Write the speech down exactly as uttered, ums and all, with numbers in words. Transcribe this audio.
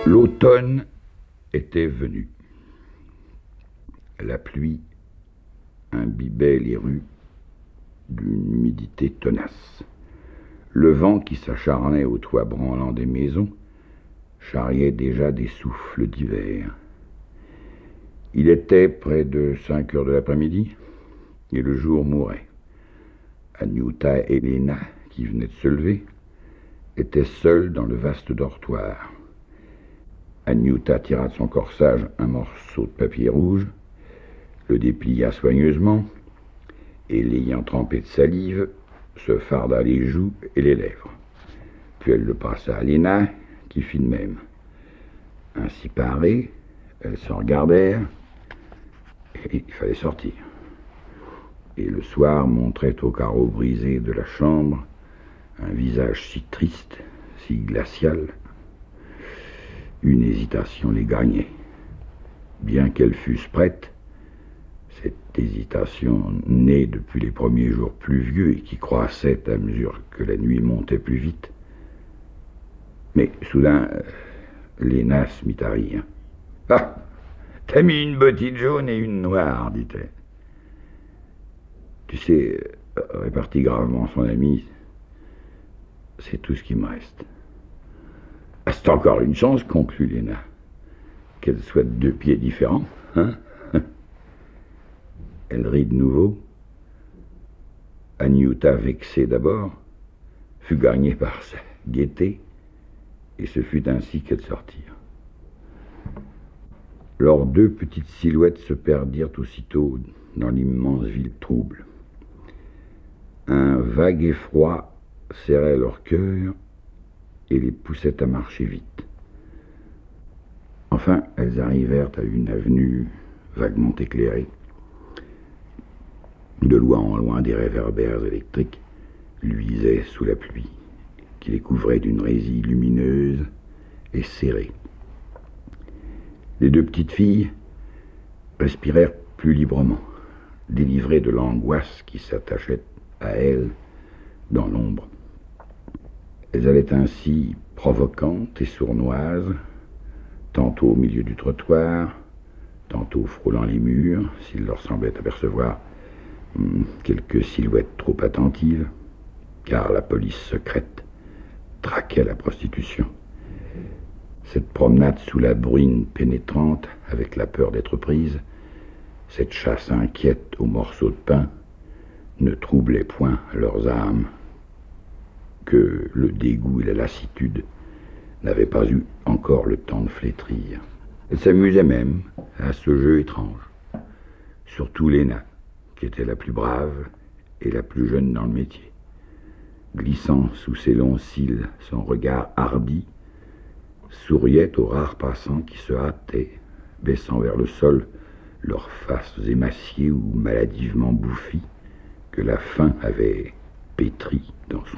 L'automne était venu. La pluie imbibait les rues d'une humidité tenace. Le vent qui s'acharnait au toit branlant des maisons charriait déjà des souffles d'hiver. Il était près de cinq heures de l'après-midi et le jour mourait. Anyuta et Lena, qui venaient de se lever, étaient seules dans le vaste dortoir. Anyuta tira de son corsage un morceau de papier rouge, le déplia soigneusement, et l'ayant trempé de salive, se farda les joues et les lèvres. Puis elle le passa à Lena, qui fit de même. Ainsi parées, elles se regardèrent, et il fallait sortir. Et le soir montrait au carreau brisé de la chambre un visage si triste, si glacial. Une hésitation les gagnait. Bien qu'elles fussent prêtes, cette hésitation, née depuis les premiers jours pluvieux et qui croissait à mesure que la nuit montait plus vite. Mais soudain, Lena se mit à rire. « Ah, t'as mis une bottine jaune et une noire, dit-elle. Tu sais, répartit gravement son ami, c'est tout ce qui me reste. Ah, c'est encore une chance, conclut Lena, qu'elle soit de deux pieds différents, hein? Elle rit de nouveau. Anyuta, vexée d'abord, fut gagnée par sa gaieté, et ce fut ainsi qu'elles sortirent. Leurs deux petites silhouettes se perdirent aussitôt dans l'immense ville trouble. Un vague effroi serrait leur cœur et les poussait à marcher vite. Enfin, elles arrivèrent à une avenue vaguement éclairée. De loin en loin, des réverbères électriques luisaient sous la pluie, qui les couvrait d'une résille lumineuse et serrée. Les deux petites filles respirèrent plus librement, délivrées de l'angoisse qui s'attachait à elles dans l'ombre. Elles allaient ainsi provocantes et sournoises, tantôt au milieu du trottoir, tantôt frôlant les murs, s'il leur semblait apercevoir hum, quelques silhouettes trop attentives, car la police secrète traquait la prostitution. Cette promenade sous la bruine pénétrante, avec la peur d'être prise, cette chasse inquiète aux morceaux de pain, ne troublait point leurs âmes, que le dégoût et la lassitude n'avaient pas eu encore le temps de flétrir. Elles s'amusaient même à ce jeu étrange, surtout Lena, qui était la plus brave et la plus jeune dans le métier. Glissant sous ses longs cils son regard hardi, souriait aux rares passants qui se hâtaient, baissant vers le sol leurs faces émaciées ou maladivement bouffies que la faim avait pétries dans son